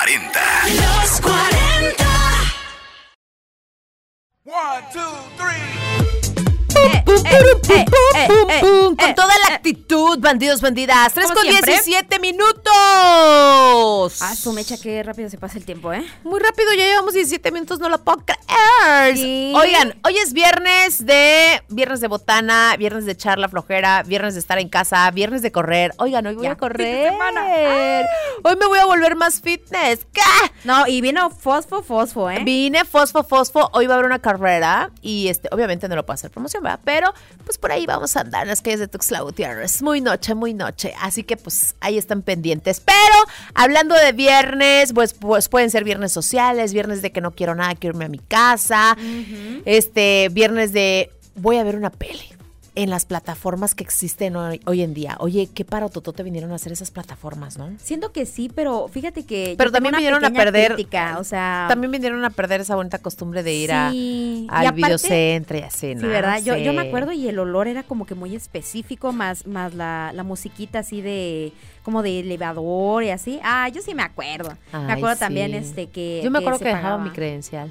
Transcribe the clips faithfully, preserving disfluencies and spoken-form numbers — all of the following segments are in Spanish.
cuarenta. Los cuarenta. One, two, three. Eh, eh, eh, eh, eh, Con eh, toda la eh. actitud, bandidos, bandidas. tres Como con siempre. diecisiete minutos. Ah, su mecha, qué rápido se pasa el tiempo, ¿eh? Muy rápido, ya llevamos diecisiete minutos, no lo puedo creer. Sí. Oigan, hoy es viernes de viernes de botana, viernes de echar la flojera, viernes de estar en casa, viernes de correr. Oigan, hoy voy Ya, a correr. fin de semana. Hoy me voy a volver más fitness. ¿Qué? No, y vino fosfo, fosfo, ¿eh? Vine fosfo, fosfo. Hoy va a haber una carrera y este, obviamente no lo puedo hacer promoción, ¿verdad? Pero pues por ahí vamos a andar en las calles de Tuxtla Gutiérrez. Muy noche, muy noche. Así que pues ahí están pendientes. Pero hablando de viernes, pues, pues pueden ser viernes sociales, viernes de que no quiero nada, quiero irme a mi casa. Uh-huh. Este, viernes de voy a ver una peli en las plataformas que existen hoy, hoy en día. Oye, qué parototote vinieron a hacer esas plataformas, ¿no? Siento que sí, pero fíjate que Pero también vinieron a perder crítica, o sea, también vinieron a perder esa bonita costumbre de ir sí, a, al videocentro y así, ¿no? Sí, ¿verdad? Yo, Sí. yo me acuerdo y el olor era como que muy específico, más, más la, la musiquita así de, como de elevador y así. Ah, yo sí me acuerdo. Ay, me acuerdo sí. también este que Yo me acuerdo se que dejaba pagaba. mi credencial.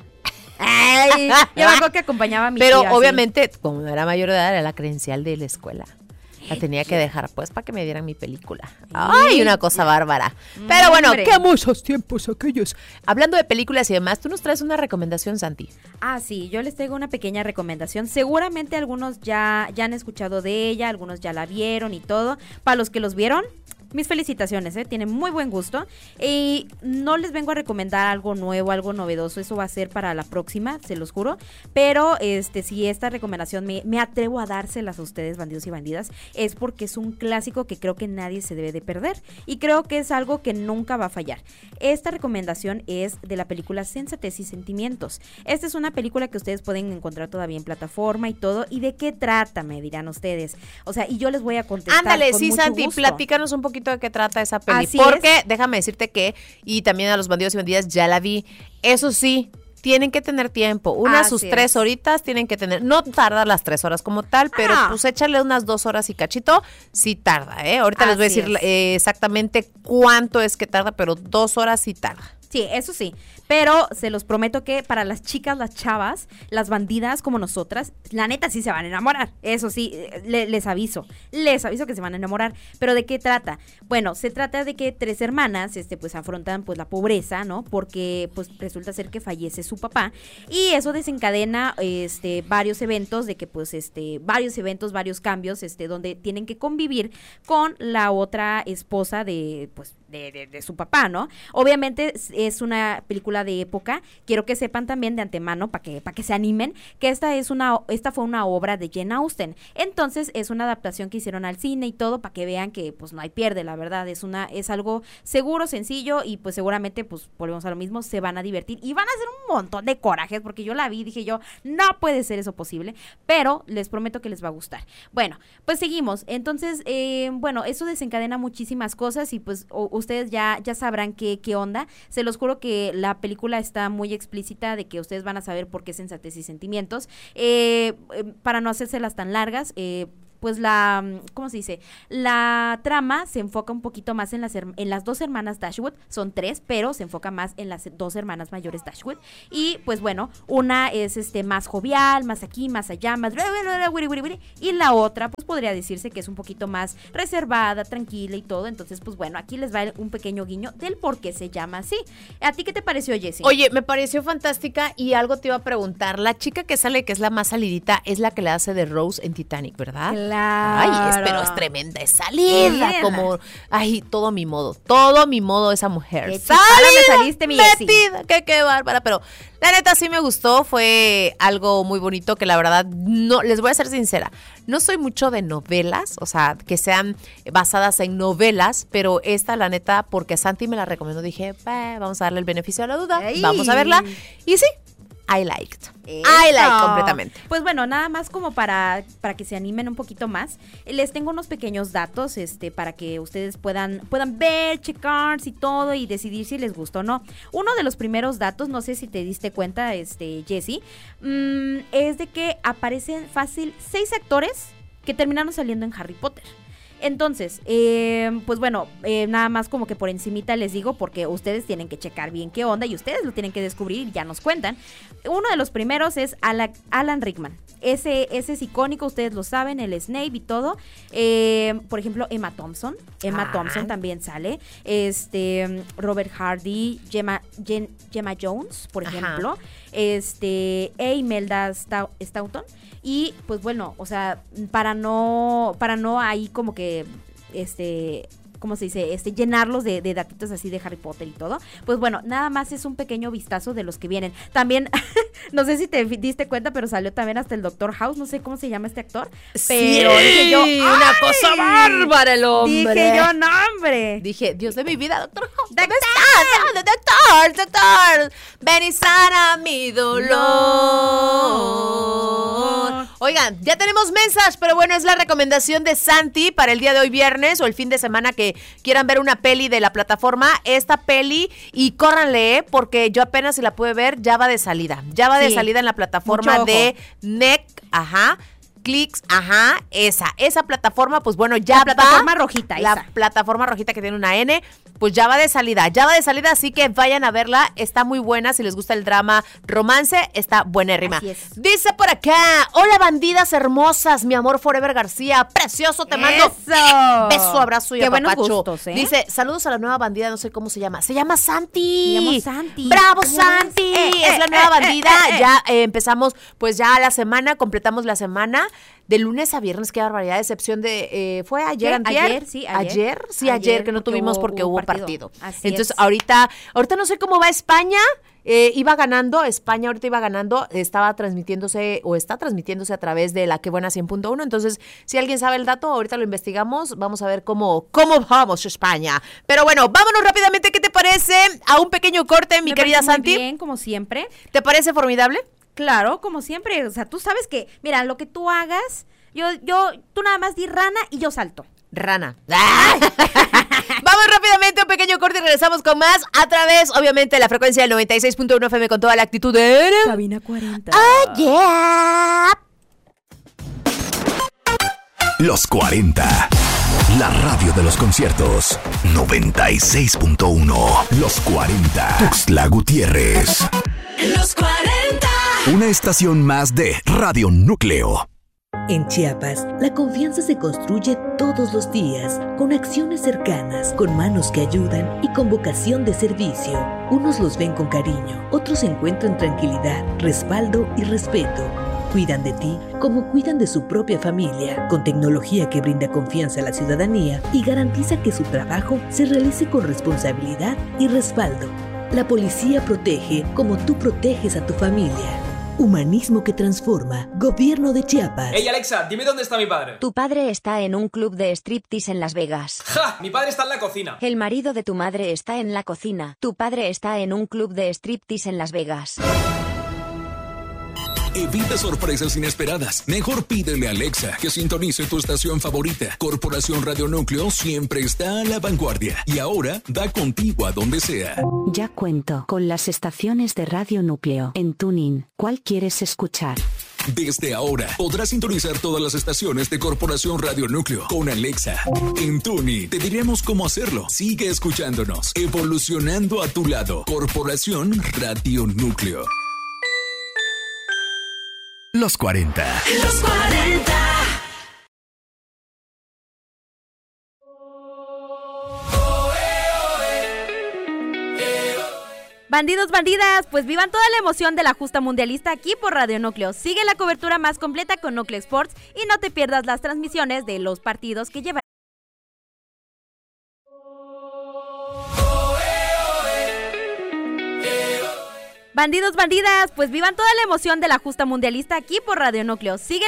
Ay, yo me acuerdo que acompañaba a mi Pero tía, así. obviamente, como no era mayor de edad, era la credencial de la escuela. La tenía que dejar, pues, para que me dieran mi película. Ay, una cosa bárbara. Pero bueno, Hombre. qué hermosos tiempos aquellos. Hablando de películas y demás, tú nos traes una recomendación, Santi. Ah, sí, yo les traigo una pequeña recomendación. Seguramente algunos ya, ya han escuchado de ella, algunos ya la vieron y todo. Para los que los vieron, mis felicitaciones, ¿eh? Tienen muy buen gusto. Y no les vengo a recomendar algo nuevo, algo novedoso. Eso va a ser para la próxima, se los juro. Pero este, si esta recomendación me, me atrevo a dárselas a ustedes, bandidos y bandidas, es porque es un clásico que creo que nadie se debe de perder. Y creo que es algo que nunca va a fallar. Esta recomendación es de la película Sensatez y Sentimientos. Esta es una película que ustedes pueden encontrar todavía en plataforma y todo. ¿Y de qué trata? Me dirán ustedes. O sea, y yo les voy a contestar. Ándale, con sí, mucho Santi, gusto. platícanos un poquito de qué trata esa peli. Así porque es. déjame decirte que, y también a los bandidos y bandidas ya la vi. Eso sí, tienen que tener tiempo. Unas Así sus es. tres horitas tienen que tener. No tarda las tres horas como tal, pero Ah. pues échale unas dos horas y cachito, sí tarda, ¿eh? Ahorita les voy a Así decir es. eh, exactamente cuánto es que tarda, pero dos horas sí tarda. Sí, eso sí, pero se los prometo que para las chicas, las chavas, las bandidas como nosotras, la neta sí se van a enamorar, eso sí, le- les aviso, les aviso que se van a enamorar, pero ¿de qué trata? Bueno, se trata de que tres hermanas, este, pues afrontan pues la pobreza, ¿no? Porque pues resulta ser que fallece su papá y eso desencadena, este, varios eventos de que pues, este, varios eventos, varios cambios, este, donde tienen que convivir con la otra esposa de, pues, de, de, de su papá, ¿no? Obviamente es una película de época. Quiero que sepan también de antemano, para que, para que se animen, que esta es una, esta fue una obra de Jane Austen. Entonces es una adaptación que hicieron al cine y todo, para que vean que pues no hay pierde, la verdad. Es una, es algo seguro, sencillo, y pues seguramente, pues volvemos a lo mismo, se van a divertir y van a hacer un montón de corajes, porque yo la vi y dije yo, no puede ser eso posible, pero les prometo que les va a gustar. Bueno, pues seguimos. Entonces, eh, bueno, eso desencadena muchísimas cosas y pues o, ustedes ya, ya sabrán qué, qué onda. Se los juro que la película está muy explícita, de que ustedes van a saber por qué Sensatez y Sentimientos. Eh, eh, para no hacérselas tan largas, eh, pues la, ¿cómo se dice? La trama se enfoca un poquito más en las, en las dos hermanas Dashwood, son tres, pero se enfoca más en las dos hermanas mayores Dashwood, y pues bueno, una es este más jovial, más aquí, más allá, más y la otra pues podría decirse que es un poquito más reservada, tranquila y todo. Entonces pues bueno, aquí les va un pequeño guiño del por qué se llama así. ¿A ti qué te pareció, Jessie? Oye, me pareció fantástica y algo te iba a preguntar. La chica que sale, que es la más salidita, es la que le hace de Rose en Titanic, ¿verdad? Claro. Ay, es, pero es tremenda, es salida, Mira. como, ay, todo mi modo, todo mi modo esa mujer. Qué chispara me saliste, mi Jessie. metida, qué, qué bárbara, pero la neta sí me gustó, fue algo muy bonito que la verdad, no, les voy a ser sincera, no soy mucho de novelas, o sea, que sean basadas en novelas, pero esta la neta, porque Santi me la recomendó, dije, "Bah, vamos a darle el beneficio de la duda, Ay. vamos a verla", y sí, I liked. Eso. I like completamente. Pues bueno, nada más como para, para que se animen un poquito más. Les tengo unos pequeños datos este, para que ustedes puedan, puedan ver, checar y todo y decidir si les gusta o no. Uno de los primeros datos, no sé si te diste cuenta, este, Jessie, mmm, es de que aparecen fácil seis actores que terminaron saliendo en Harry Potter. Entonces, eh, pues bueno, eh, nada más como que por encimita les digo, porque ustedes tienen que checar bien qué onda y ustedes lo tienen que descubrir y ya nos cuentan. Uno de los primeros es Alan, Alan Rickman. Ese, ese es icónico, ustedes lo saben, el Snape y todo. Eh, por ejemplo, Emma Thompson. Emma Ah. Thompson también sale. Este, Robert Hardy, Gemma, Jen, Gemma Jones, por Ajá. ejemplo. Este, e Imelda Stau- Staunton. Y pues bueno, o sea, para no, para no ahí como que, este... ¿cómo se dice? Este, llenarlos de, de datitos así de Harry Potter y todo. Pues bueno, nada más es un pequeño vistazo de los que vienen. También, no sé si te diste cuenta, pero salió también hasta el Doctor House, no sé cómo se llama este actor. Pero Sí, dije yo, una ¡ay! cosa bárbara el hombre. Dije yo, no, hombre. Dije, Dios de mi vida, doctor House, ¿dónde ¡Doctor! estás? Doctor, doctor, ven y sana mi dolor. Oigan, ya tenemos mensajes, pero bueno, es la recomendación de Santi para el día de hoy viernes o el fin de semana que quieran ver una peli de la plataforma. Esta peli, y córranle, ¿eh? Porque yo apenas si la pude ver, ya va de salida. Ya va de Sí, salida en la plataforma mucho ojo. de N E C, ajá. Clicks, ajá, esa, esa plataforma, pues bueno, ya La plataforma va, rojita, la esa. plataforma rojita que tiene una N, pues ya va de salida, ya va de salida, así que vayan a verla, está muy buena, si les gusta el drama romance, está buenérrima. Así es. Dice por acá, hola bandidas hermosas, mi amor Forever García, precioso, te mando ¡Eso! beso, abrazo y Qué buenos apapacho. gustos, ¿eh? Dice, saludos a la nueva bandida, no sé cómo se llama, se llama Santi. Me llamo Santi. ¡Bravo, ¿Cómo Santi! ves? Eh, es la eh, nueva eh, bandida, eh, eh. ya eh, empezamos, pues ya la semana, completamos la semana. De lunes a viernes, qué barbaridad, excepción de... Eh, ¿Fue ayer, ¿Qué? antier? Ayer, sí, ayer. ¿Ayer? Sí, ayer, Ayer, que no porque tuvimos hubo- porque hubo hubo partido. partido. Así Entonces, es. ahorita ahorita no sé cómo va España. Eh, iba ganando, España ahorita iba ganando, estaba transmitiéndose o está transmitiéndose a través de la Que Buena cien punto uno. Entonces, si alguien sabe el dato, ahorita lo investigamos. Vamos a ver cómo, cómo vamos, España. Pero bueno, vámonos rápidamente. ¿Qué te parece? A un pequeño corte, mi Me querida parece muy Santi. bien, como siempre. ¿Te parece formidable? Claro, como siempre. O sea, tú sabes que, mira, lo que tú hagas, yo, yo, tú nada más di rana y yo salto. Rana. Vamos rápidamente a un pequeño corte y regresamos con más a través, obviamente, de la frecuencia del noventa y seis punto uno F M con toda la actitud de... Cabina cuarenta. ¡Oh, yeah! Los cuarenta. La radio de los conciertos. noventa y seis punto uno. Los cuarenta. Tuxtla Gutiérrez. Los cuarenta. Una estación más de Radio Núcleo. En Chiapas, la confianza se construye todos los días, con acciones cercanas, con manos que ayudan y con vocación de servicio. Unos los ven con cariño, otros encuentran tranquilidad, respaldo y respeto. Cuidan de ti como cuidan de su propia familia, con tecnología que brinda confianza a la ciudadanía y garantiza que su trabajo se realice con responsabilidad y respaldo. La policía protege como tú proteges a tu familia. Humanismo que transforma. Gobierno de Chiapas. Ey, Alexa, dime dónde está mi padre. Tu padre está en un club de striptease en Las Vegas. ¡Ja! Mi padre está en la cocina. El marido de tu madre está en la cocina. Tu padre está en un club de striptease en Las Vegas. Evita sorpresas inesperadas. Mejor pídele a Alexa que sintonice tu estación favorita. Corporación Radio Núcleo siempre está a la vanguardia. Y ahora da contigo a donde sea. Ya cuento con las estaciones de Radio Núcleo en TuneIn. ¿Cuál quieres escuchar? Desde ahora podrás sintonizar todas las estaciones de Corporación Radio Núcleo con Alexa. En TuneIn te diremos cómo hacerlo. Sigue escuchándonos, evolucionando a tu lado. Corporación Radio Núcleo. Los cuarenta. Los cuarenta. Bandidos, bandidas, pues vivan toda la emoción de la justa mundialista aquí por Radio Núcleo. Sigue la cobertura más completa con Núcleo Sports y no te pierdas las transmisiones de los partidos que llevan. Bandidos, bandidas, pues vivan toda la emoción de la justa mundialista aquí por Radio Núcleo. Sigue